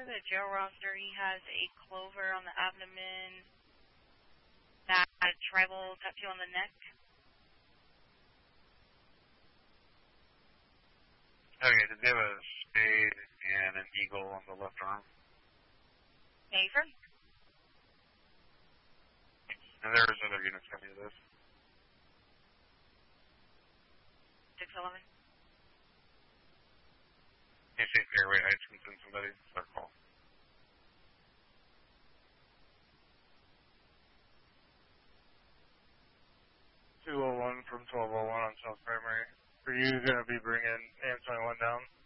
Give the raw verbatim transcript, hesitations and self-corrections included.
for the jail roster, he has a clover on the abdomen, that a tribal tattoo on the neck. Okay, does he have a spade and an eagle on the left arm? Affirm. And there's other units coming to this. six eleven. Can you see if Airway Heights can send somebody? It's their call. two oh one from twelve oh one on South Primary. Are you going to be bringing A M twenty-one down?